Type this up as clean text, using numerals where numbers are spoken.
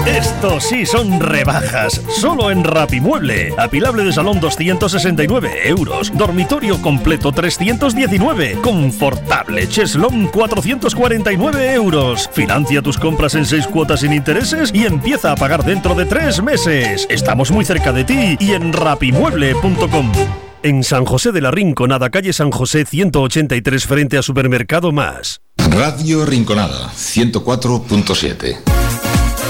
Esto sí son rebajas, solo en Rapimueble. Apilable de salón 269 euros, dormitorio completo 319, confortable cheslón 449 euros. Financia tus compras en 6 cuotas sin intereses y empieza a pagar dentro de 3 meses. Estamos muy cerca de ti y en rapimueble.com. En San José de la Rinconada, calle San José 183, frente a Supermercado Más. Radio Rinconada 104.7.